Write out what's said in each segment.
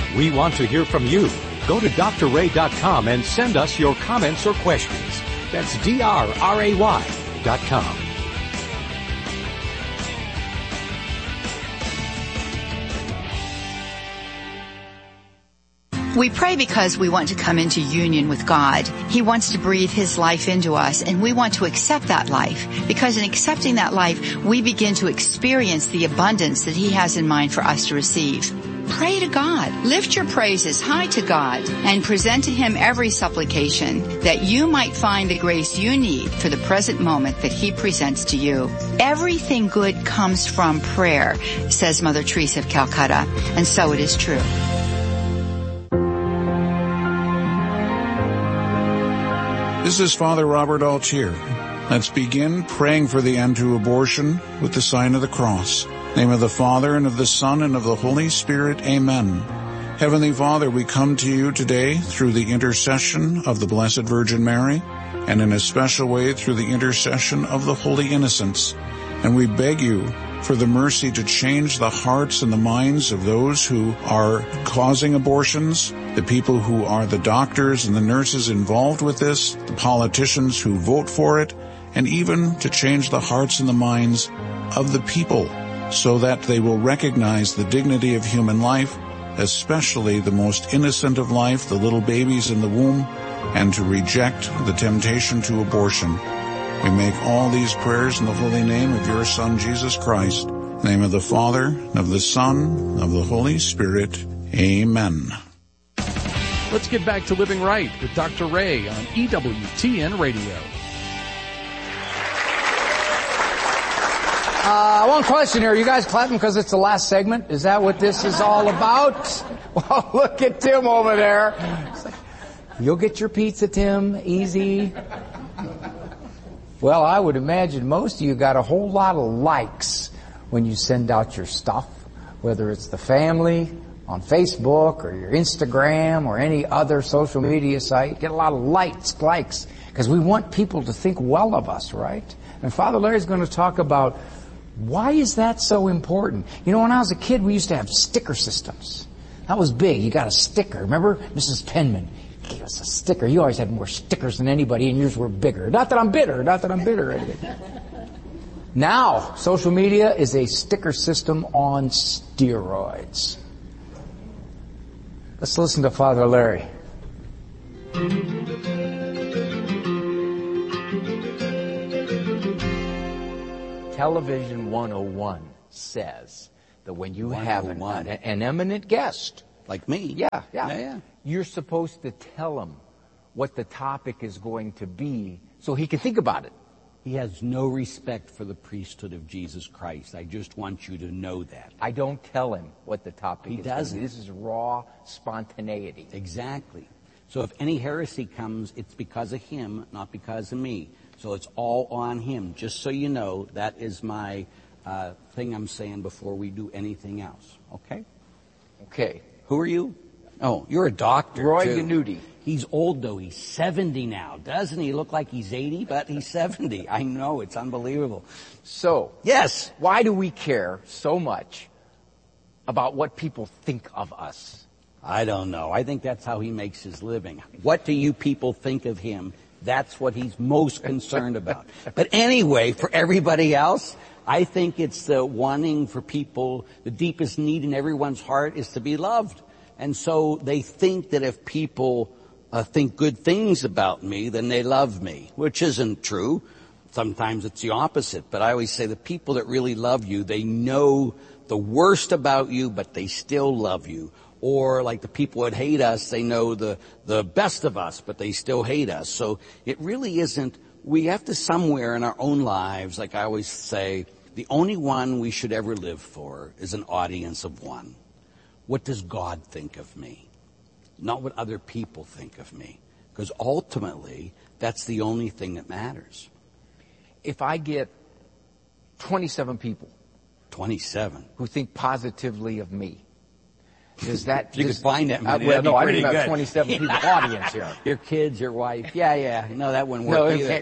We want to hear from you. Go to drray.com and send us your comments or questions. That's drray.com. We pray because we want to come into union with God. He wants to breathe His life into us, and we want to accept that life, because in accepting that life, we begin to experience the abundance that He has in mind for us to receive. Pray to God. Lift your praises high to God and present to Him every supplication that you might find the grace you need for the present moment that He presents to you. Everything good comes from prayer, says Mother Teresa of Calcutta, and so it is true. This is Father Robert Altier. Let's begin praying for the end to abortion with the sign of the cross. In the name of the Father, and of the Son, and of the Holy Spirit. Amen. Heavenly Father, we come to you today through the intercession of the Blessed Virgin Mary, and in a special way through the intercession of the Holy Innocents. And we beg you for the mercy to change the hearts and the minds of those who are causing abortions, the people who are the doctors and the nurses involved with this, the politicians who vote for it, and even to change the hearts and the minds of the people, so that they will recognize the dignity of human life, especially the most innocent of life, the little babies in the womb, and to reject the temptation to abortion. We make all these prayers in the holy name of your Son, Jesus Christ. In the name of the Father, and of the Son, and of the Holy Spirit. Amen. Let's get back to Living Right with Dr. Ray on EWTN Radio. One question here. You guys clapping because it's the last segment? Is that what this is all about? Well, look at Tim over there. You'll get your pizza, Tim. Easy. Well, I would imagine most of you got a whole lot of likes when you send out your stuff, whether it's the family on Facebook or your Instagram or any other social media site. Get a lot of likes, because we want people to think well of us, right? And Father Larry's going to talk about why is that so important? You know, when I was a kid, we used to have sticker systems. That was big. You got a sticker. Remember? Mrs. Penman gave us a sticker. You always had more stickers than anybody, and yours were bigger. Not that I'm bitter. Or anything. Now, social media is a sticker system on steroids. Let's listen to Father Larry. Television 101 says that when you have an eminent guest, like me, yeah, you're supposed to tell him what the topic is going to be so he can think about it. He has no respect for the priesthood of Jesus Christ. I just want you to know that. I don't tell him what the topic is. He doesn't. This is raw spontaneity. Exactly. So if any heresy comes, it's because of him, not because of me. So it's all on him. Just so you know, that is my thing I'm saying before we do anything else. Okay? Okay. Who are you? Oh, you're a doctor, Roy too. Ganuti. He's old, though. He's 70 now. Doesn't he look like he's 80? But he's 70. I know. It's unbelievable. So, yes, why do we care so much about what people think of us? I don't know. I think that's how he makes his living. What do you people think of him? That's what he's most concerned about. But anyway, for everybody else, I think it's the wanting for people, the deepest need in everyone's heart is to be loved. And so they think that if people think good things about me, then they love me, which isn't true. Sometimes it's the opposite. But I always say the people that really love you, they know the worst about you, but they still love you. Or like the people that hate us, they know the best of us, but they still hate us. So it really isn't, we have to somewhere in our own lives, like I always say, the only one we should ever live for is an audience of one. What does God think of me? Not what other people think of me. Because ultimately, that's the only thing that matters. If I get 27 people 27 who think positively of me, does that... you could find that many, well, no, I didn't have good. 27 people audience here. Your kids, your wife. Yeah. No, that wouldn't work either.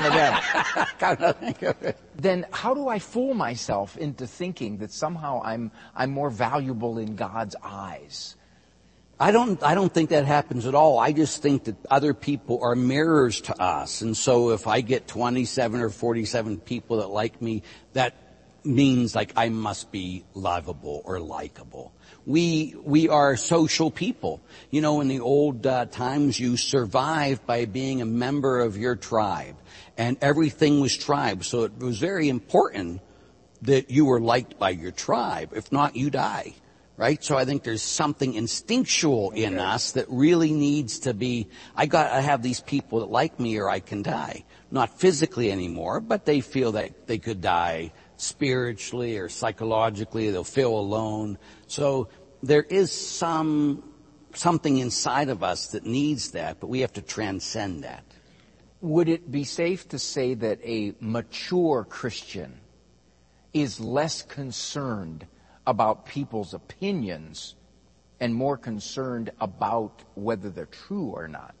Come of them. Then how do I fool myself into thinking that somehow I'm more valuable in God's eyes I don't think that happens at all. I just think that other people are mirrors to us. And so if I get 27 or 47 people that like me, that means like I must be lovable or likable. We are social people. You know, in the old times, you survived by being a member of your tribe. And everything was tribe. So it was very important that you were liked by your tribe. If not, you die. Right? So I think there's something instinctual in us that really needs to be, I have these people that like me or I can die. Not physically anymore, but they feel that they could die spiritually or psychologically. They'll feel alone. So there is something inside of us that needs that, but we have to transcend that. Would it be safe to say that a mature Christian is less concerned about people's opinions and more concerned about whether they're true or not?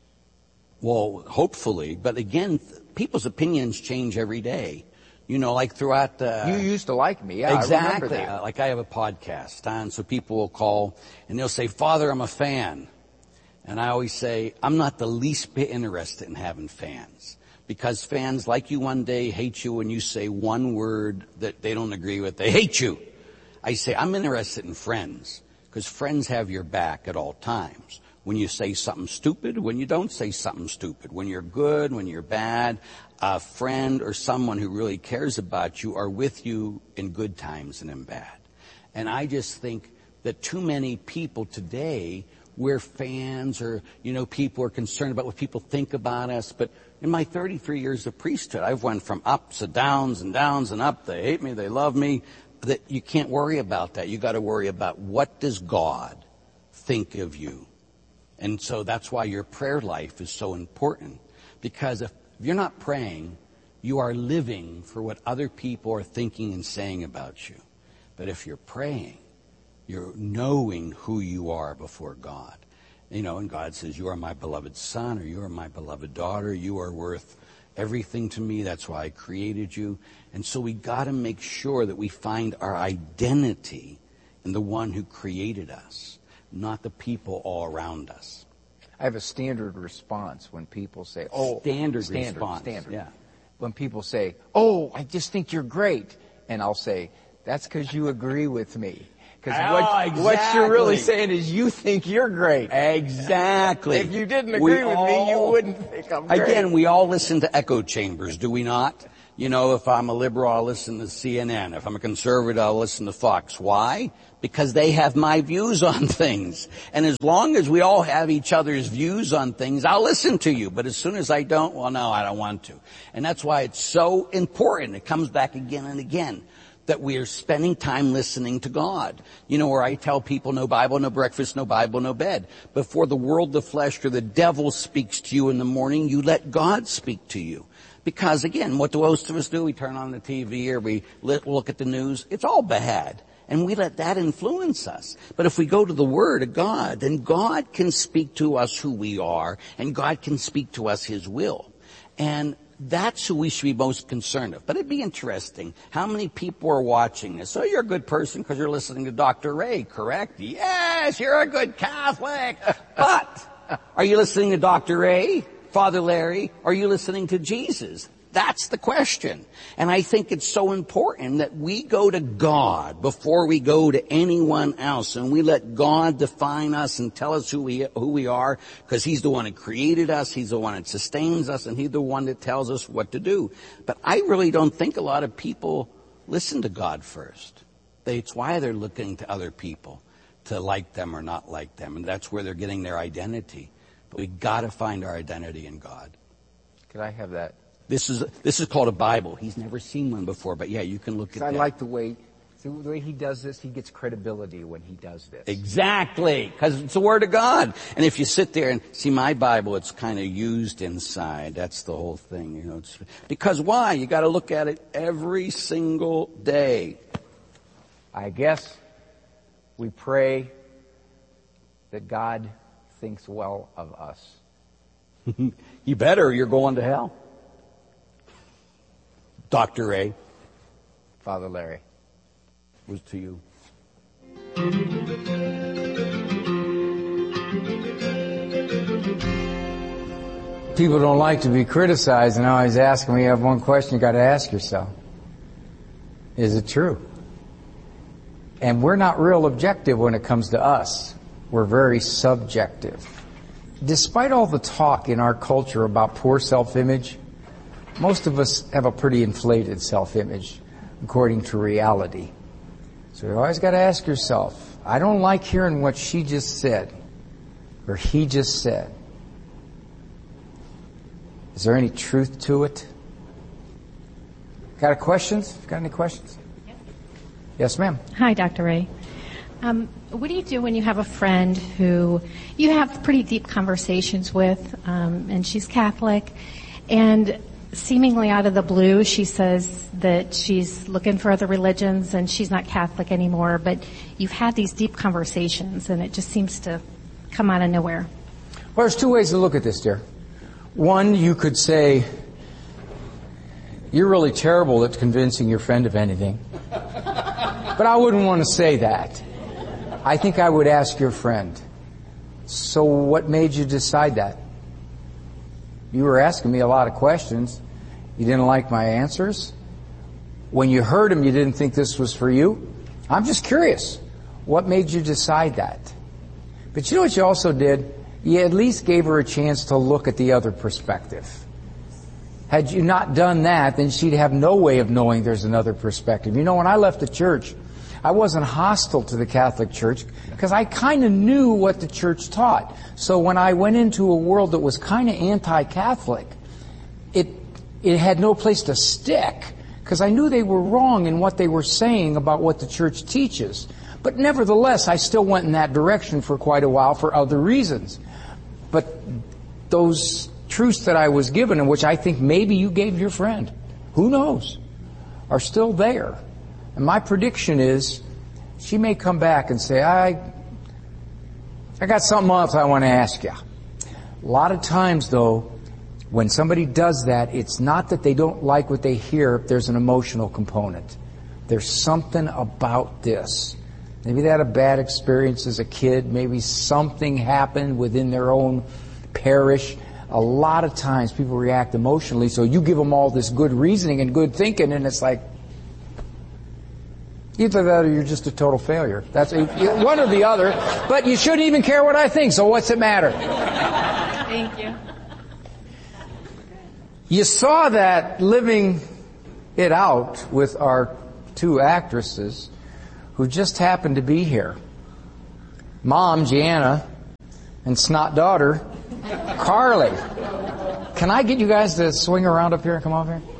Well, hopefully. But again, people's opinions change every day. You know, like throughout you used to like me. Yeah, exactly. I remember that. Like I have a podcast, and so people will call and they'll say, "Father, I'm a fan." And I always say, I'm not the least bit interested in having fans. Because fans like you one day hate you when you say one word that they don't agree with. They hate you. I say, I'm interested in friends. Because friends have your back at all times. When you say something stupid, when you don't say something stupid. When you're good, when you're bad. A friend or someone who really cares about you are with you in good times and in bad. And I just think that too many people today, we're fans or, you know, people are concerned about what people think about us. But in my 33 years of priesthood, I've went from ups to downs and downs and up. They hate me, they love me. That you can't worry about that. You got to worry about what does God think of you. And so that's why your prayer life is so important. Because if you're not praying, you are living for what other people are thinking and saying about you. But if you're praying, you're knowing who you are before God. You know, and God says, you are my beloved son, or you are my beloved daughter. You are worth everything to me. That's why I created you. And so we got to make sure that we find our identity in the one who created us, not the people all around us. I have a standard response when people say, "Oh, standard response." Yeah. When people say, "Oh, I just think you're great," and I'll say, "That's because you agree with me." Because what you're really saying is you think you're great. Exactly. If you didn't agree with me, you wouldn't think I'm great. Again, we all listen to echo chambers, do we not? You know, if I'm a liberal, I'll listen to CNN. If I'm a conservative, I'll listen to Fox. Why? Because they have my views on things. And as long as we all have each other's views on things, I'll listen to you. But as soon as I don't, well, no, I don't want to. And that's why it's so important. It comes back again and again. That we are spending time listening to God. You know, where I tell people no Bible, no breakfast, no Bible, no bed. Before the world, the flesh, or the devil speaks to you in the morning, you let God speak to you. Because again, what do most of us do? We turn on the TV or we look at the news. It's all bad. And we let that influence us. But if we go to the Word of God, then God can speak to us who we are, and God can speak to us His will. And that's who we should be most concerned of. But it'd be interesting. How many people are watching this? So you're a good person because you're listening to Dr. Ray, correct? Yes, you're a good Catholic. But are you listening to Dr. Ray, Father Larry? Are you listening to Jesus? That's the question. And I think it's so important that we go to God before we go to anyone else. And we let God define us and tell us who we are, because He's the one that created us. He's the one that sustains us, and He's the one that tells us what to do. But I really don't think a lot of people listen to God first. It's why they're looking to other people to like them or not like them. And that's where they're getting their identity. But we got to find our identity in God. Could I have that? This is called a Bible. He's never seen one before, but yeah, you can look at that. I like the way he does this. He gets credibility when he does this. Exactly, because it's the Word of God. And if you sit there and see my Bible, it's kind of used inside. That's the whole thing, you know. Because why? You got to look at it every single day. I guess we pray that God thinks well of us. You better, or you're going to hell. Dr. Ray. Father Larry. Was to you. people don't like to be criticized, and I always ask them, you have one question you got to ask yourself. Is it true? And we're not real objective when it comes to us. We're very subjective. Despite all the talk in our culture about poor self-image, most of us have a pretty inflated self-image according to reality. So you always got to ask yourself, I don't like hearing what she just said or he just said. Is there any truth to it? Got questions? Got any questions? Yes, ma'am. Hi, Dr. Ray. What do you do when you have a friend who you have pretty deep conversations with, and she's Catholic, and seemingly out of the blue she says that she's looking for other religions and she's not Catholic anymore, but you've had these deep conversations and it just seems to come out of nowhere? Well, there's two ways to look at this, dear. One, you could say, you're really terrible at convincing your friend of anything. But I wouldn't want to say that. I think I would ask your friend, so what made you decide that? You were asking me a lot of questions. You didn't like my answers. When you heard them, you didn't think this was for you. I'm just curious. What made you decide that? But you know what you also did? You at least gave her a chance to look at the other perspective. Had you not done that, then she'd have no way of knowing there's another perspective. You know, when I left the church, I wasn't hostile to the Catholic Church because I kind of knew what the church taught. So when I went into a world that was kind of anti-Catholic, it had no place to stick because I knew they were wrong in what they were saying about what the church teaches. But nevertheless, I still went in that direction for quite a while for other reasons. But those truths that I was given, and which I think maybe you gave your friend, who knows, are still there. And my prediction is she may come back and say, I got something else I want to ask you. A lot of times, though, when somebody does that, it's not that they don't like what they hear. There's an emotional component. There's something about this. Maybe they had a bad experience as a kid. Maybe something happened within their own parish. A lot of times people react emotionally, so you give them all this good reasoning and good thinking, and it's like, either that or you're just a total failure. That's one or the other, but you shouldn't even care what I think, so what's it matter? Thank you. You saw that living it out with our two actresses who just happened to be here. Mom, Gianna, and snot daughter, Carly. Can I get you guys to swing around up here and come over here?